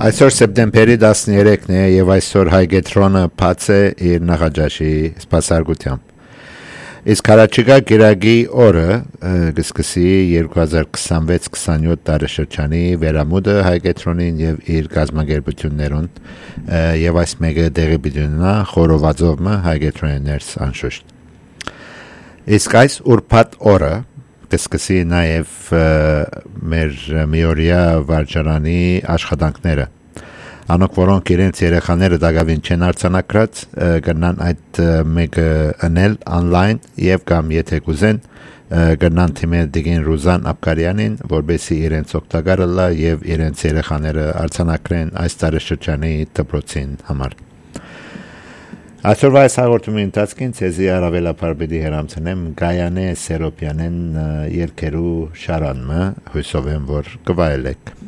Այսօր սեպտեմբերի 13-ն է եւ այսօր Հայգետրոնը բաց է իր նախաճաշի սպասարկությամբ։ Իսկ հարաճիգա գիրագի օրը կսկսի 2026-27 տարեշրջանի վերամուտը Հայգետրոնին եւ իր գազագերբություններուն եւ այս մեկը դեղի բիդունա խորովածովը Հայգետրոններս անշուշտ։ Իսկ այս ուրբաթ օրը կսկսի նաև մեր միորյա վարչարանի աշխատանքները։ Անոնք որոնք իրենց երեխաները դակավին չեն արձանագրած, կգնան այդ մեկը անել on-line եւ կամ եթե կուզեն կգնան թիմել դիգին Ռուզան Աբկարյանին, որբեսի իրենց օգտակարը լա եւ իրենց երեխաները արձանագրեն այս տարեշրջանի դպրոցին համար։ Այսօրվա այս հաղորդումի ընթացքին ցեզի առավելապար պիտի հրամցնեմ Գայանե Սերոպյանեն երկերու շարանը հույսով եմ որ կվայելեք։